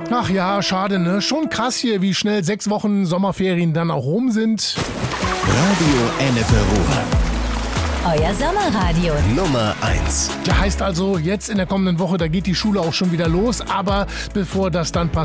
Ach ja, schade, ne? Schon krass hier, wie schnell 6 Wochen Sommerferien dann auch rum sind. Radio Ennepe Ruhr. Euer Sommerradio. Nummer 1. Ja, heißt also, jetzt in der kommenden Woche, da geht die Schule auch schon wieder los. Aber bevor das dann passiert,